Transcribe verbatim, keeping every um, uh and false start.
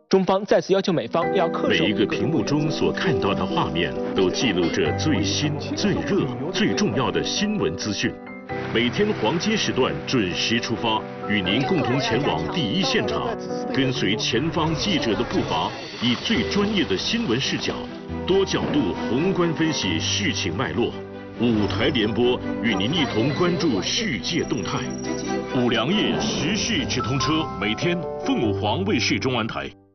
中方再次要求美方要恪守。 每一个屏幕中所看到的画面，都记录着最新、最热、最重要的新闻资讯。每天黄金时段准时出发，与您共同前往第一现场，跟随前方记者的步伐，以最专业的新闻视角，多角度宏观分析事情脉络。五台联播与您一同关注世界动态。五粮液时事直通车，每天凤凰卫视中文台。